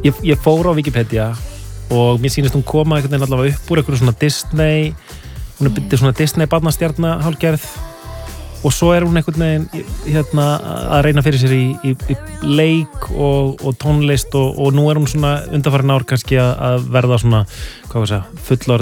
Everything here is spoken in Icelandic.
Ég fór á Wikipedia og mér sýnist hún koma einhvern veginn allavega upp úr einhverju svona Disney, hún byrjuð svona Disney barnastjarna hálfgerð og svo hún einhvern veginn að reyna fyrir sér í leik og tónlist og nú hún svona undanfarin ár kannski að verða svona, hvað var það,